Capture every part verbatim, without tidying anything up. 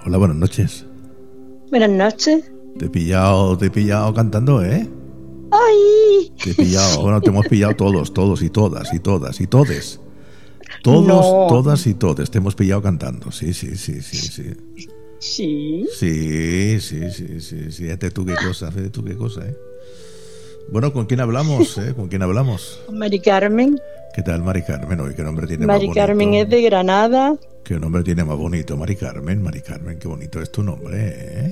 Hola, buenas noches. Buenas noches. Te he pillado, te he pillado cantando, ¿eh? ¡Ay! Te he pillado, bueno, te hemos pillado todos, todos y todas, y todas, y todes. Todos, No. todas y todes, te hemos pillado cantando, sí, sí, sí, sí, sí. Sí. Sí, sí, sí, sí, sí, fíjate tú qué cosa, fíjate tú qué cosa, ¿eh? Bueno, ¿con quién hablamos, eh? ¿Con quién hablamos? Mari Carmen. ¿Qué tal, Mari Carmen? Oye, ¿qué nombre tiene Mari más bonito? Carmen es de Granada. ¿Qué nombre tiene más bonito? Mari Carmen, Mari Carmen, qué bonito es tu nombre, ¿eh?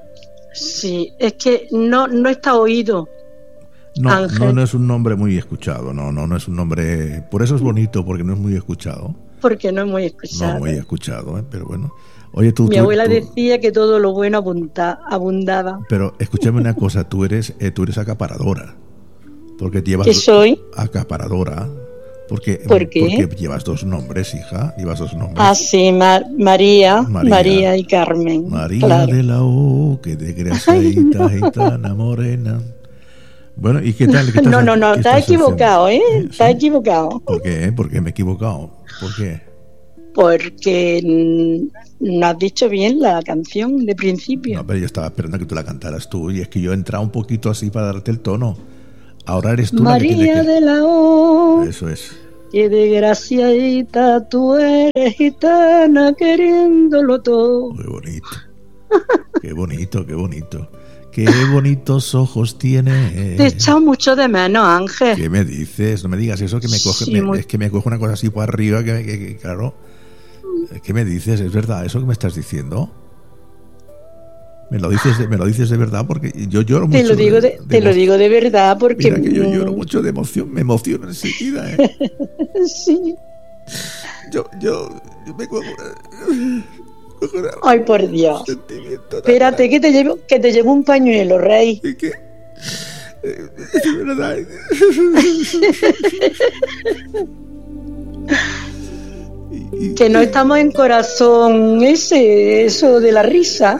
Sí, es que no, no está oído. No, Ángel. no, no es un nombre muy escuchado, no, no, no es un nombre... Por eso es bonito, porque no es muy escuchado. Porque no es muy escuchado. No muy escuchado, ¿eh? Pero bueno. Oye, tú... Mi tú, abuela tú, decía que todo lo bueno abunda, abundaba. Pero escúchame una cosa, tú eres, eh, tú eres acaparadora. Porque llevas... ¿Qué soy? Acaparadora. Porque, ¿Por qué? Porque llevas dos nombres, hija. Llevas dos nombres. Ah, sí, Mar- María, María. María y Carmen. María Claro. de la O, que de graciaita, no. gitana morena. Bueno, ¿y qué tal? ¿Qué estás, No, no, no, qué estás estás equivocado, haciendo? ¿eh? ¿Eh? Estás ¿Sí? equivocado. ¿Por qué? ¿Por qué me he equivocado? ¿Por qué? Porque mm, no has dicho bien la canción de principio. No, pero yo estaba esperando que tú la cantaras tú. Y es que yo he entrado un poquito así para darte el tono. Ahora eres tú la que María tiene que... de la O, Eso es. que desgraciadita tú eres gitana queriéndolo todo. Qué bonito. Qué bonito, qué bonito. Qué bonitos ojos tiene. Te he echado mucho de menos, Ángel. ¿Qué me dices? No me digas eso, que me coge, Sí, me- muy- es que me coge una cosa así por arriba, que, que- que, claro. ¿Qué me dices? ¿Es verdad eso que me estás diciendo? ¿Me lo dices de, me lo dices de verdad? Porque yo lloro mucho. Te lo digo de, te lo emo- digo de verdad porque Mira que yo mm, lloro mucho de emoción, me emociono enseguida, ¿eh? sí. Yo, yo, yo me cojo una, cojo una- Ay, por Dios. sentimiento tan Espérate que te llevo que te llevo un pañuelo, Rey. grande que- eh, es verdad. Y- y- Que no estamos en corazón ese, eso de la risa.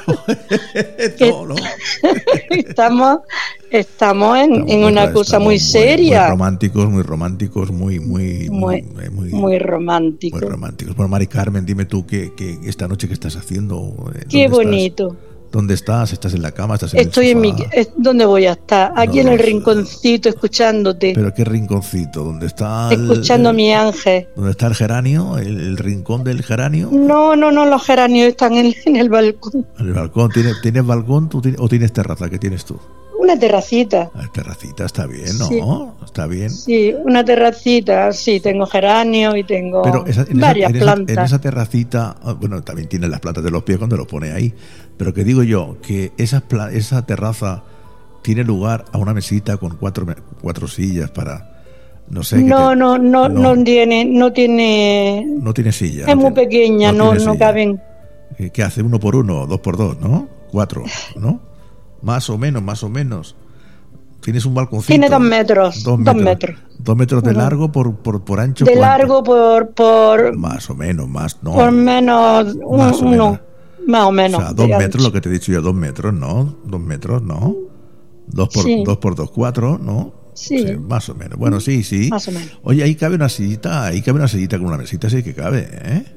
no, no. Estamos, estamos en, Estamos en muy- una cosa estamos muy Muy seria, románticos, muy románticos, muy, muy, muy, muy, muy, muy romántico. muy románticos. Bueno, Mari Carmen, dime tú qué, qué esta noche qué estás haciendo. Eh, Qué ¿dónde bonito. Estás? ¿Dónde estás? ¿Estás en la cama? ¿Estás en Estoy el en mi, sofá? es- ¿dónde voy a estar? Aquí No en lo el sé. rinconcito escuchándote, Pero qué rinconcito, ¿dónde está el, escuchando a el- mi ángel. ¿Dónde está el geranio? ¿El, el rincón del geranio? No, no, no, los geranios están en, en el balcón. El balcón. ¿Tienes, ¿tienes balcón tú tienes- o tienes terraza? ¿Qué tienes tú? Una terracita. La terracita está bien, ¿no? Sí. Está bien. Sí, una terracita, sí, tengo geranios y tengo Pero esa, en, esa, varias en, esa, plantas. en esa terracita, ah, bueno, también tiene las plantas de los pies cuando lo pone ahí, pero que digo yo, que esa, pla- esa terraza tiene lugar a una mesita con cuatro, me- cuatro sillas para, no sé. que No, te- no, no, no tiene, no tiene, no tiene silla. es no muy tiene- pequeña, no, tiene no silla. caben. Eh, ¿Qué hace? Uno por uno, dos por dos, ¿no? Cuatro, ¿no? Más o menos, más o menos. Tienes un balconcito. Tiene dos metros, Dos dos metros. metros. Dos metros de Ujú. largo por, por, por ancho. De ¿cuánto? largo por, por, Más o menos, más, no. por menos, un- Más o uno, menos. más o menos. O sea, dos de metros, ancho. lo que te he dicho yo, dos metros, ¿no? Dos metros, ¿no? Dos por, Sí. dos por dos, cuatro, ¿no? Sí. Más o menos. Bueno, sí, sí. Más o menos. Oye, ahí cabe una sillita, ahí cabe una sillita con una mesita, sí que cabe, ¿eh?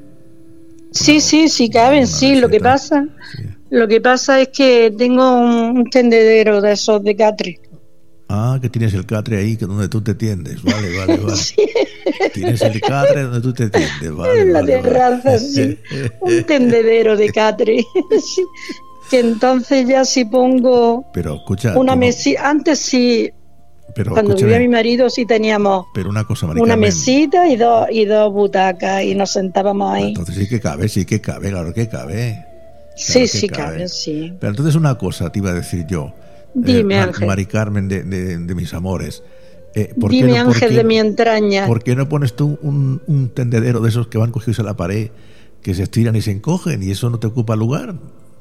Sí, sí, sí caben, una sí. Lo que meseta. pasa, Sí. lo que pasa es que tengo un, un tendedero de esos de catre. Ah, que tienes el catre ahí, que donde tú te tiendes. Vale, vale, vale. Sí, Tienes el catre donde tú te tiendes, vale. en la vale, vale. terraza, sí. Un tendedero de catre. Sí. Que entonces ya si pongo Pero escucha. una tú no- mesita, antes sí, Pero cuando escúchame, vivía mi marido sí teníamos pero una cosa, Mari una Carmen. mesita y dos y dos butacas y nos sentábamos ahí. Entonces sí que cabe, sí que cabe, claro que cabe. Sí, Claro que sí cabe. cabe, sí. Pero entonces una cosa te iba a decir yo. Dime, Mar- Ángel. Mari Carmen de, de- de mis amores. Eh, ¿por qué Dime, no- por ángel qué- de mi entraña. ¿Por qué no pones tú un, un tendedero de esos que van cogidos a la pared, que se estiran y se encogen y eso no te ocupa lugar?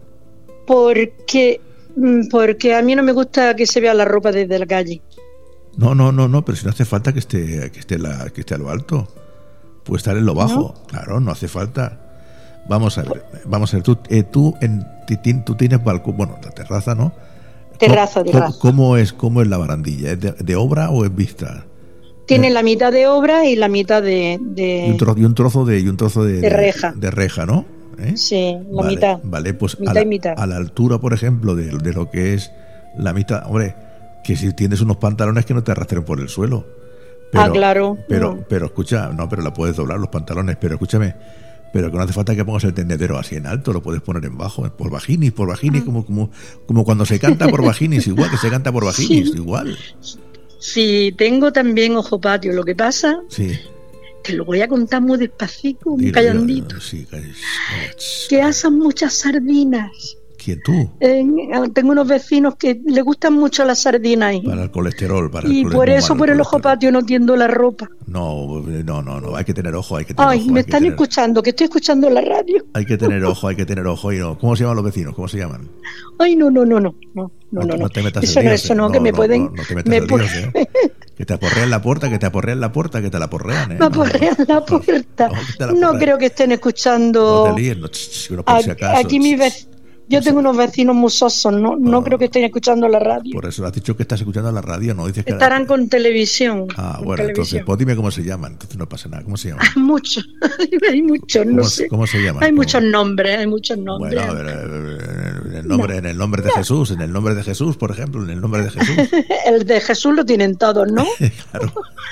Porque, mm, porque a mí no me gusta que se vea la ropa desde la calle. No, no, no, no, pero si no hace falta que esté, que esté, la, que esté a lo alto. Puede estar en lo bajo. Claro, no hace falta. Vamos a ver, vamos a ver. Tú, eh, tú, en, ti- ti- tú tienes balcón, bueno, la terraza, ¿no? Terraza, ¿Cómo, terraza. ¿Cómo es, cómo es la barandilla? ¿Es de, de obra o es vista? Tiene la mitad de obra y la mitad de... Y un de trozo, y un trozo de, y un trozo de, De reja. de reja, ¿no? ¿eh? Sí, la vale, mitad. Vale, pues mitad a, la, y mitad. a la altura, por ejemplo, de, de lo que es la mitad, hombre, que si tienes unos pantalones que no te arrastren por el suelo. Pero, ah, claro. Pero, no. pero escucha, no, pero la puedes doblar los pantalones, pero escúchame, pero que no hace falta que pongas el tendedero así en alto, lo puedes poner en bajo, por vaginis, por vaginis, ah. como, como, como cuando se canta por vaginis, igual que se canta por vaginis, sí. igual. Sí, tengo también ojo patio, lo que pasa sí. que lo voy a contar muy despacito, muy callandito. Sí, que hacen muchas sardinas. ¿Quién, tú? Eh, tengo unos vecinos que le gustan mucho las sardinas. ¿eh? Para el colesterol. Para y el por eso por el, el ojo patio no tiendo la ropa. No, no, no, no, hay que tener ojo, hay que tener Ay, ojo. me hay están tener... escuchando, que estoy escuchando la radio. Hay que tener ojo, hay que tener ojo. Y no. ¿Cómo se llaman los vecinos? ¿Cómo se llaman? Ay, no, no, no, no, no, no, no. No te metas eso en no, líos, eso no, no, que me no, pueden... No, no te metas me en líos, ¿eh? Que te aporrean la puerta, que te aporrean la puerta, que te la aporrean, ¿eh? Me aporrean no, la puerta. No, no, no creo que estén escuchando... No te líes, no, ch, no por si acaso. Aquí mi vecino... Yo tengo unos vecinos muy sosos, no, no oh, creo que estén escuchando la radio. Por eso has dicho que estás escuchando la radio, ¿no? Dices que estarán la... con televisión. Ah, con bueno, televisión. entonces, pues dime cómo se llaman, entonces no pasa nada. ¿Cómo se llaman? Hay muchos, hay muchos, no ¿Cómo, sé. ¿Cómo se llaman? Hay ¿Cómo? muchos nombres, hay muchos nombres. Bueno, a ver, en el nombre, no. en el nombre de no. Jesús, en el nombre de Jesús, por ejemplo, en el nombre de Jesús. El de Jesús lo tienen todos, ¿no? Claro.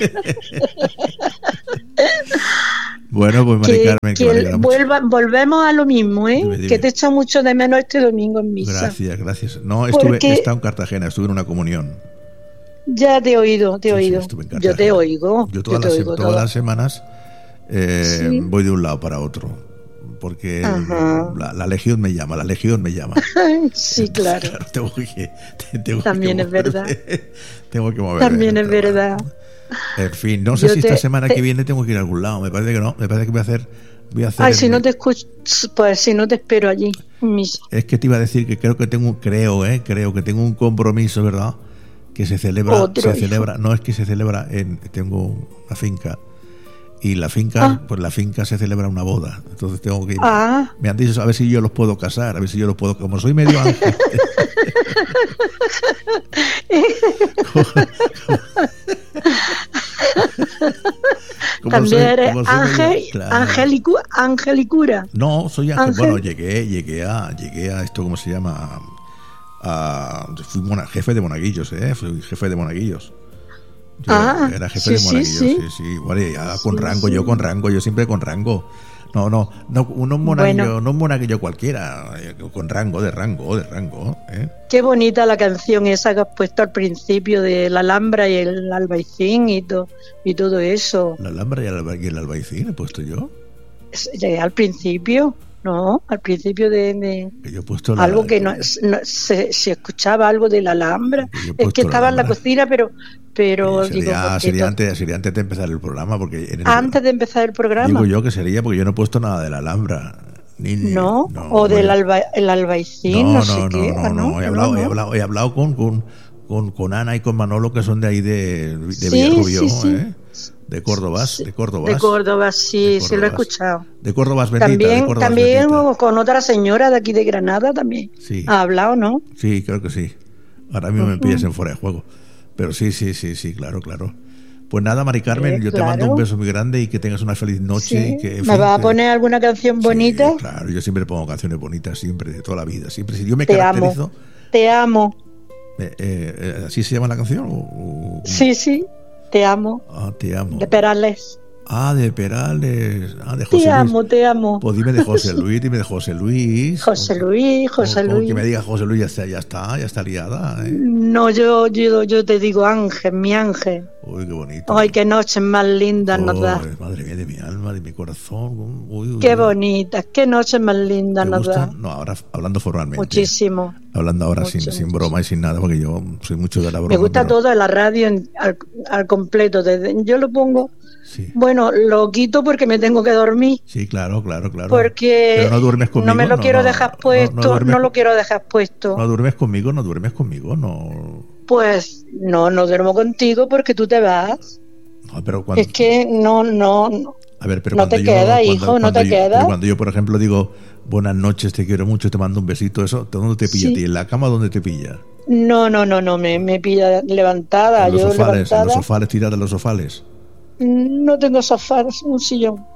Bueno, pues Mari Carmen, que, que vuelva, volvemos a lo mismo, ¿eh? Dime, dime. Que te echo mucho de menos este domingo en misa. Gracias, gracias. No, estuve, Porque... he estado en Cartagena, estuve en una comunión. Ya te he oído, te he sí, oído. Sí, yo te oigo. Yo todas, yo te las, oigo todas las semanas eh, sí. voy de un lado para otro. Porque la, la legión me llama, la legión me llama. Sí, claro. claro tengo que, tengo También que es verdad. tengo que moverme. También es verdad. En fin, no sé Yo si te, esta semana te... que viene tengo que ir a algún lado. Me parece que no. Me parece que voy a hacer. Voy a hacer Ay, si no te escucho, pues si no te espero allí. Mis... Es que te iba a decir que creo que tengo, creo, eh, creo que tengo un compromiso, ¿verdad? Que se celebra, Otro se hijo. celebra. No es que se celebra en, tengo una finca y la finca, ah. pues la finca se celebra una boda. Entonces tengo que ir. Ah. Me han dicho a ver si yo los puedo casar, a ver si yo los puedo, como soy medio ángel. También soy, eres ángel, medio, claro. ángel, y cu, ángel y cura. No, soy ángel. ángel. Bueno, llegué, llegué a, llegué a esto, ¿cómo se llama? A, fui mona, jefe de monaguillos, ¿eh? Fui jefe de monaguillos. Yo ah, era jefe sí, de monaguillos, sí, sí, sí. sí. Bueno, ya, con sí, rango, sí. yo con rango, yo siempre con rango. No, no, no, no un monaguillo, bueno. no un monaguillo cualquiera, con rango, de rango, de rango. ¿eh? Qué bonita la canción esa que has puesto al principio de la Alhambra y el Albaicín y, to, y todo eso. ¿La Alhambra y el, Alba, y el Albaicín he puesto yo? Al principio, no, al principio de... de que yo he puesto la, algo que no, no se, se escuchaba algo de la Alhambra. Es que estaba la en la cocina, pero... pero sería, digo, sería, antes, sería antes de empezar el programa. Porque en el, antes de empezar el programa. Digo yo que sería, porque yo no he puesto nada de la Alhambra. Ni, ni, no, no, o del no, alba, el Albaicín, no, no, no sé no, qué. No, ah, no, no, he hablado, no, he hablado, he hablado con, con, con, con Ana y con Manolo, que son de ahí de, de sí, Villarrubio, sí, sí. ¿eh? De Córdoba, sí, de Córdoba. De Córdoba, sí, sí lo he escuchado. De Córdoba bendita. También, de Córdoba también bendita. Con otra señora de aquí de Granada también. Sí. ¿Ha hablado, no? Sí, creo que sí. Ahora mismo uh-huh. me pillas en fuera de juego. Pero sí, sí, sí, sí, claro, claro. Pues nada, Mari Carmen, sí, yo claro. te mando un beso muy grande y que tengas una feliz noche. Sí. Y que, ¿Me fin, vas a que... poner alguna canción bonita? Sí, claro, yo siempre pongo canciones bonitas, siempre, de toda la vida. Siempre, si yo me te caracterizo. Amo. Te amo. Eh, eh, ¿Así se llama la canción? ¿O, o... Sí, sí, te amo. Ah, te amo. De Perales. Ah, de Perales. Ah, de José te Luis. amo, te amo. Pues dime de José Luis, dime de José Luis. José Luis, José o, Luis. O que me diga José Luis, ya está, ya está, ya está liada. ¿eh? No, yo, yo, yo te digo Ángel, mi Ángel. Uy, qué bonito. Ay, qué noches más lindas oh, nos da. Madre mía, de mi alma, de mi corazón. Uy, uy, qué uy. bonitas, qué noches más lindas nos da. No, ahora hablando formalmente. Muchísimo. Hablando ahora mucho, sin, mucho. sin broma y sin nada, porque yo soy mucho de la broma. Me gusta pero... todo la radio en, al, al completo. Desde, yo lo pongo. Sí. Bueno, lo quito porque me tengo que dormir. Sí, claro, claro, claro. Porque pero no duermes conmigo. No me lo no, quiero no, dejar puesto. No, no, no lo quiero dejar puesto. No duermes conmigo, no duermes conmigo, no. Pues no, no duermo contigo porque tú te vas. No, pero cuando... Es que no, no, no. A ver, pero no te yo, queda, cuando, hijo, cuando no te yo, queda. Cuando yo, por ejemplo, digo buenas noches, te quiero mucho, te mando un besito, eso, ¿dónde te pilla? Sí. ¿En la cama dónde te pilla? No, no, no, no, me, me pilla levantada. ¿En los yo sofales, levantada. ¿En los sofales, tirada en los sofales? No tengo sofá, un sillón.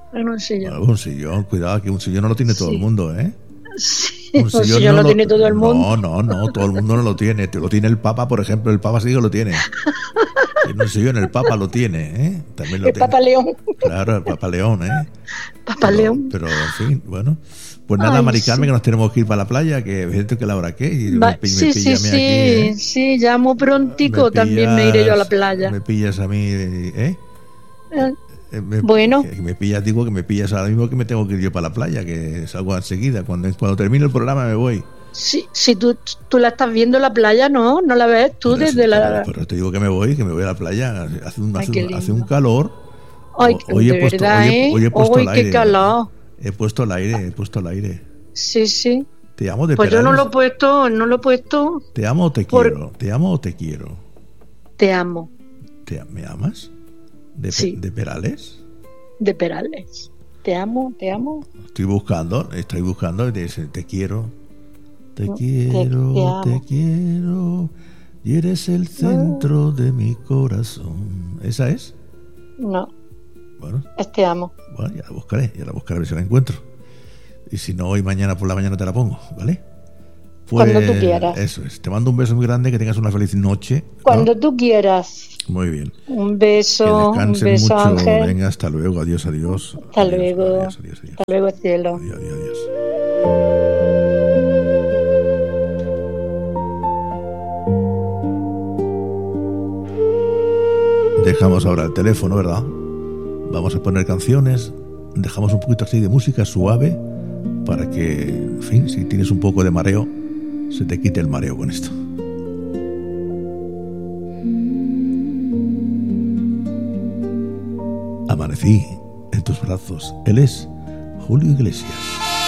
En un sillón. Bueno, un sillón, cuidado, que un sillón no lo tiene todo Sí. el mundo, ¿eh? Sí, Un un sillón, no lo tiene todo el mundo. No, no, no, todo el mundo no lo tiene. Te lo tiene el Papa, por ejemplo, el Papa sí que lo tiene. En un sillón el Papa lo tiene, ¿eh? También lo El tiene. Papa León. Claro, el Papa León, ¿eh? Papa pero, León. Pero, en fin, bueno. Pues nada, Ay, Mari Carmen, sí. que nos tenemos que ir para la playa, que gente que la hora qué. Y Va- me, pi- me sí, sí, pilla a mí sí, aquí, ¿eh? sí, ya muy prontico Me también me iré yo a la pillas- playa. Me pillas a mí, ¿eh? Eh, Eh, me- Bueno. que me pillas, digo que me pillas ahora mismo que me tengo que ir yo para la playa, que salgo enseguida. Cuando, cuando termine el programa me voy. Si, si tú, tú la estás viendo la playa, ¿no? ¿No la ves tú Por eso, desde la...? por eso te digo que me voy, que me voy a la playa. Hace un, Ay, hace qué un, hace lindo. un calor. Ay, O- hoy he de puesto, verdad, hoy he- ¿eh? hoy he puesto Uy, el qué aire. calor. He puesto el aire, he puesto el aire. Sí, sí. Te amo de Pues yo no Perales. lo he puesto, no lo he puesto. Te amo o te por- quiero. Te amo o te quiero. Te amo, ¿Te, ¿Me amas? ¿De, Pe- Sí. de Perales? de Perales. Te amo, te amo. Estoy buscando, estoy buscando y te dice, te quiero. Te Te- quiero, te amo. te quiero. Y eres el centro de mi corazón. ¿Esa es? No, Bueno, es te amo. bueno, ya la buscaré, ya la buscaré a ver si la encuentro. Y si no, hoy mañana por la mañana te la pongo, ¿vale? Cuando tú quieras. Eso es. Te mando un beso muy grande, que tengas una feliz noche. ¿no? Cuando tú quieras. Muy bien. Un Que beso, un descansen beso, mucho. Ángel. Venga, hasta luego. Adiós, adiós. Hasta Adiós, luego. Adiós, adiós, adiós. Hasta luego, cielo. Adiós, adiós, adiós. Dejamos ahora el teléfono, ¿verdad? Vamos a poner canciones. Dejamos un poquito así de música suave para que, en fin, si tienes un poco de mareo, se te quite el mareo con esto. Amanecí en tus brazos. Él es Julio Iglesias.